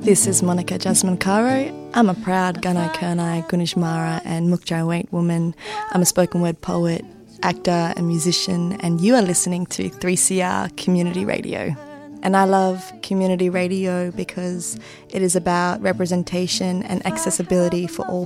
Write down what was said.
This is Monica Jasmine Caro. I'm a proud Gunai Kurnai, Gunishmara and Mukjai Wait woman. I'm a spoken word poet, actor and musician, and you are listening to 3CR Community Radio. And I love community radio because it is about representation and accessibility for all